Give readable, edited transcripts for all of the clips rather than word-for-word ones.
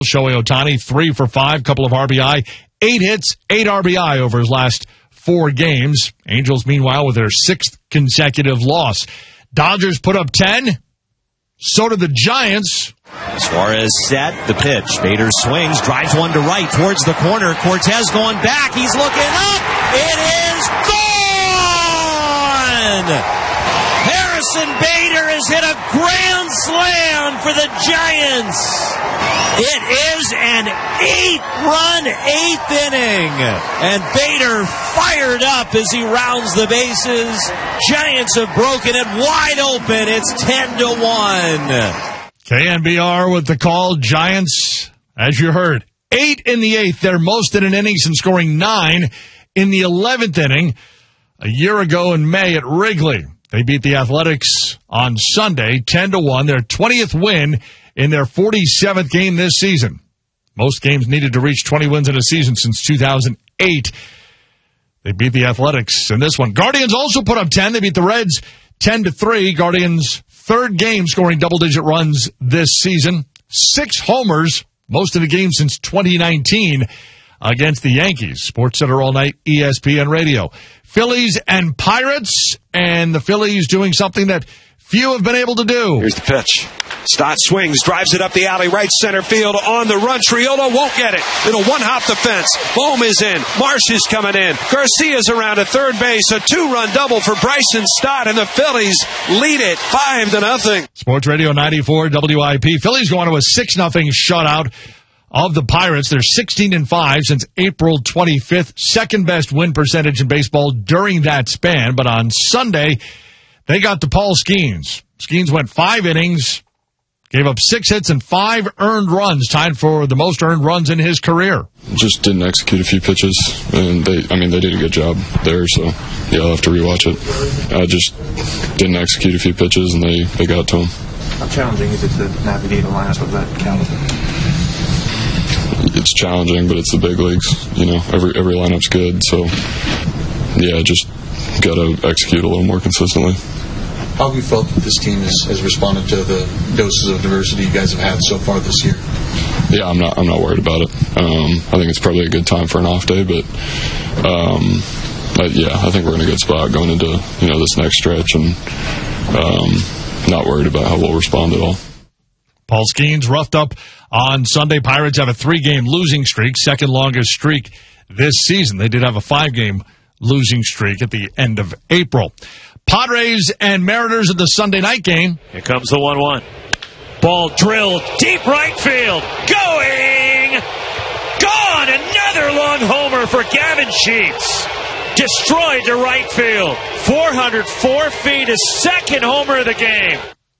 Shohei Ohtani, 3 for 5, couple of RBI, 8 hits, 8 RBI over his last 4 games. Angels, meanwhile, with their 6th consecutive loss. Dodgers put up 10. So did the Giants. Suarez set the pitch. Bader swings, drives one to right towards the corner. Cortez going back. He's looking up. It is gone! Harrison Bader has hit a grand slam for the Giants. It is an 8-run 8th inning. And Bader fired up as he rounds the bases. Giants have broken it wide open. It's 10-1. KNBR with the call. Giants, as you heard, 8 in the 8th. They're most in an inning since scoring 9 in the 11th inning a year ago in May at Wrigley. They beat the Athletics on Sunday, 10-1, their 20th win in their 47th game this season. Most games needed to reach 20 wins in a season since 2008. They beat the Athletics in this one. Guardians also put up 10. They beat the Reds 10-3. Guardians' 3rd game scoring double-digit runs this season. 6 homers, most of the games since 2019 against the Yankees. SportsCenter all night, ESPN Radio. Phillies and Pirates, and the Phillies doing something that few have been able to do. Here's the pitch. Stott swings, drives it up the alley, right center field, on the run. Triolo won't get it. It'll one-hop the fence. Bohm is in. Marsh is coming in. Garcia's around at third base. A 2-run double for Bryson Stott, and the Phillies lead it 5-0. Sports Radio 94 WIP. Phillies going to a 6-0 shutout of the Pirates. They're 16-5 since April 25th. Second best win percentage in baseball during that span. But on Sunday, they got to Paul Skeens. Skeens went 5 innings, gave up 6 hits and 5 earned runs, tied for the most earned runs in his career. Just didn't execute a few pitches, and they did a good job there, so yeah, I'll have to rewatch it. I just didn't execute a few pitches, and they got to him. How challenging is it to navigate a lineup of that caliber? It's challenging, but it's the big leagues. Every lineup's good, so yeah, just got to execute a little more consistently. How have you felt that this team has responded to the doses of diversity you guys have had so far this year? Yeah, I'm not worried about it. I think it's probably a good time for an off day, but yeah, I think we're in a good spot going into this next stretch, and not worried about how we'll respond at all. Paul Skeens roughed up on Sunday. Pirates have a 3-game losing streak, second longest streak this season. They did have a 5-game losing streak at the end of April. Padres and Mariners in the Sunday night game. Here comes the 1-1. Ball drilled deep right field. Going! Gone! Another long homer for Gavin Sheets. Destroyed to right field. 404 feet, his second homer of the game.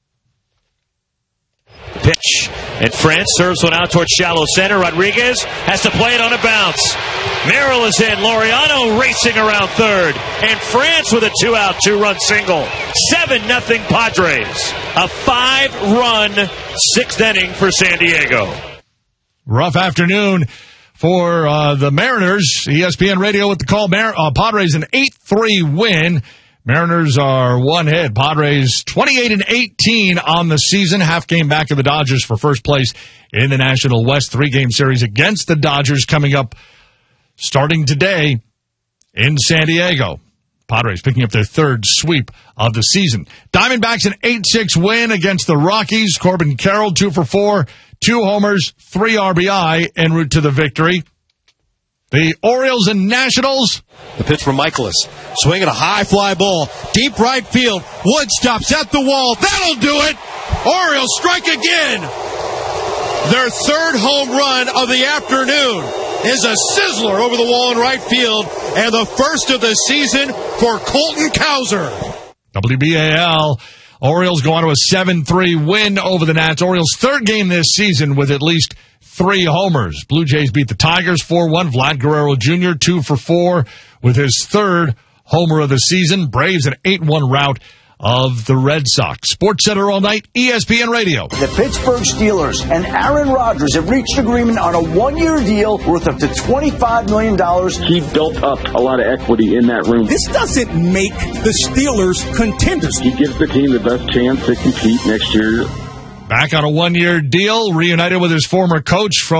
Pitch, and France serves one out towards shallow center. Rodriguez has to play it on a bounce. Merrill is in. Laureano racing around third. And France with a 2-out, 2-run single. 7-0 Padres. A 5-run 6th inning for San Diego. Rough afternoon for the Mariners. ESPN Radio with the call. Padres an 8-3 win. Mariners are 1 ahead. Padres 28-18 on the season. Half game back to the Dodgers for first place in the National West. 3-game series against the Dodgers coming up starting today in San Diego. Padres picking up their 3rd sweep of the season. Diamondbacks an 8-6 win against the Rockies. Corbin Carroll 2 for 4, 2 homers, 3 RBI en route to the victory. The Orioles and Nationals. The pitch from Michaelis. Swinging a high fly ball. Deep right field. Wood stops at the wall. That'll do it. Orioles strike again. Their 3rd home run of the afternoon is a sizzler over the wall in right field, and the first of the season for Colton Cowser. WBAL. Orioles go on to a 7-3 win over the Nats. Orioles' 3rd game this season with at least 3 homers. Blue Jays beat the Tigers 4-1. Vlad Guerrero Jr. 2 for 4 with his 3rd homer of the season. Braves an 8-1 rout of the Red Sox. SportsCenter all night, ESPN Radio. The Pittsburgh Steelers and Aaron Rodgers have reached agreement on a 1-year deal worth up to $25 million. He built up a lot of equity in that room. This doesn't make the Steelers contenders. He gives the team the best chance to compete next year. Back on a one-year deal, reunited with his former coach from